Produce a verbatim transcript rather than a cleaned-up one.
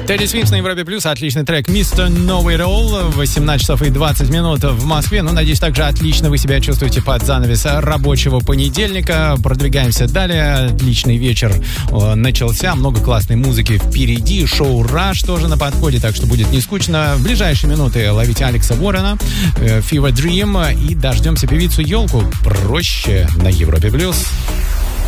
Тедди Свимс на Европе Плюс. Отличный трек мистер Nowhere All. восемнадцать часов и двадцать минут в Москве. Ну, надеюсь, также отлично вы себя чувствуете под занавес рабочего понедельника. Продвигаемся далее. Отличный вечер начался. Много классной музыки впереди. Шоу «Раш» тоже на подходе, так что будет не скучно. В ближайшие минуты ловите Алекса Уоррена, Fever Dream, и дождемся певицу Ёлку. Проще на Европе Плюс.